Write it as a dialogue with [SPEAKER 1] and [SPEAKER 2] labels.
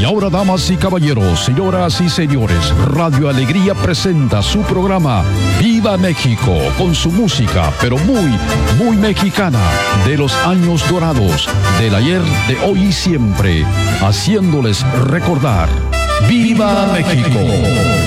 [SPEAKER 1] ahora, damas y caballeros, señoras y señores, Radio Alegría presenta su programa Viva México, con su música, pero muy mexicana, de los años dorados, del ayer, de hoy y siempre, haciéndoles recordar. ¡Viva México!